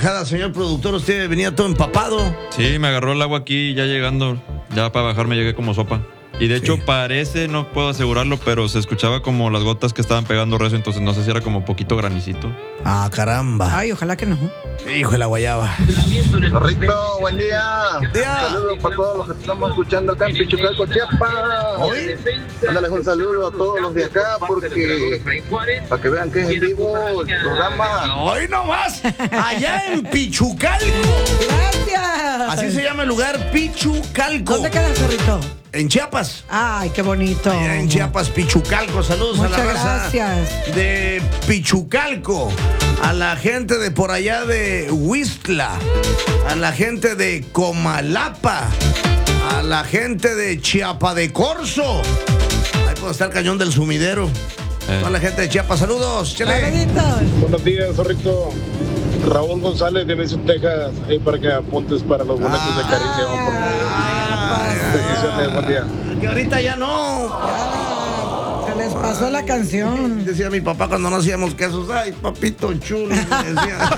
bajada, señor productor. Usted venía todo empapado. Sí, me agarró el agua aquí ya llegando. Ya para bajar me llegué como sopa. Y de hecho parece, no puedo asegurarlo, pero se escuchaba como las gotas que estaban pegando recio, entonces no sé si era como poquito granicito. Ah, caramba. Ay, ojalá que no. Hijo de la guayaba. Zorrito, buen día. Saludos para todos los que estamos escuchando acá en Pichucalco, Chiapas. Mándales un saludo a todos los de acá porque para que vean que es en vivo el programa. Hoy nomás, allá en Pichucalco. Gracias. Así se llama el lugar, Pichucalco. ¿Dónde queda el Zorrito? En Chiapas. Ay, qué bonito. Allá en Chiapas, Pichucalco. Saludos Muchas a la raza gracias. de Pichucalco, a la gente de por allá de Huistla, a la gente de Comalapa, a la gente de Chiapa de Corzo. Ahí puede estar el Cañón del Sumidero. Toda la gente de Chiapas, saludos. Chele. Saluditos. Buenos días, Zorrito. Raúl González de Mason, Texas, ahí para que apuntes para los boletos de Karim León, por favor. Bendiciones, buen día. Que ahorita ya no. Se les pasó la canción. Decía mi papá cuando no hacíamos quesos, ay, papito chulo, me decía.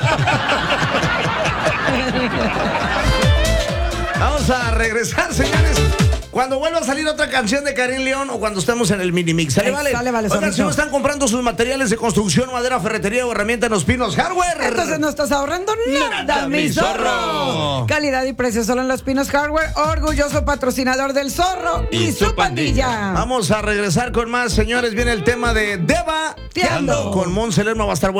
Vamos a regresar, señores. Cuando vuelva a salir otra canción de Karim León o cuando estemos en el mini mix. ¿Sale, vale? Sale, vale, Oigan, si Zorrito. no están comprando sus materiales de construcción, madera, ferretería o herramienta en Los Pinos Hardware. Entonces no estás ahorrando nada, mi zorro. Calidad y precio solo en Los Pinos Hardware, orgulloso patrocinador del Zorro y su pandilla. Vamos a regresar con más, señores. Viene el tema de Deba Teando. con Monse Lerma, va a estar bueno.